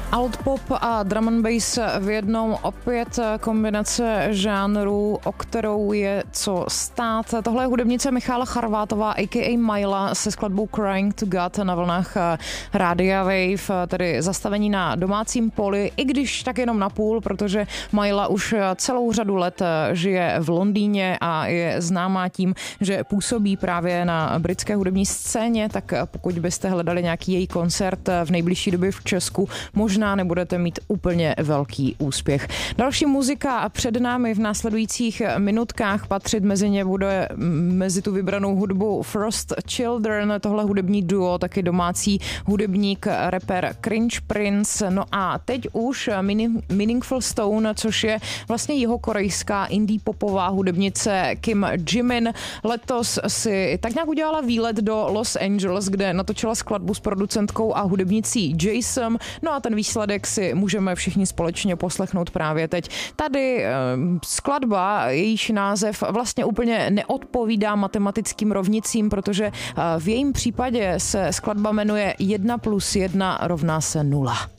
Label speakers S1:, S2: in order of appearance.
S1: Alt-pop a drum and bass v jednom, opět kombinace žánrů, o kterou je co stát. Tohle je hudebnice Michála Charvátová, a.k.a. Majla, se skladbou Crying to God na vlnách Rádia Wave, tedy zastavení na domácím poli, i když tak jenom na půl, protože Majla už celou řadu let žije v Londýně a je známá tím, že působí právě na britské hudební scéně, tak pokud byste hledali nějaký její koncert v nejbližší době v Česku, možná nebudete mít úplně velký úspěch. Další muzika před námi v následujících minutkách, patřit mezi ně bude mezi tu vybranou hudbu Frost Children, tohle hudební duo, taky domácí hudebník, rapper Cringe Prince. No a teď už Meaningful Stone, což je vlastně jihokorejská indie popová hudebnice Kim Jimin. Letos si tak nějak udělala výlet do Los Angeles, kde natočila skladbu s producentkou a hudebnicí Jason. No a ten výsledek si můžeme všichni společně poslechnout právě teď. Tady skladba, jejíž název vlastně úplně neodpovídá matematickým rovnicím, protože v jejím případě se skladba jmenuje 1 + 1 = 0.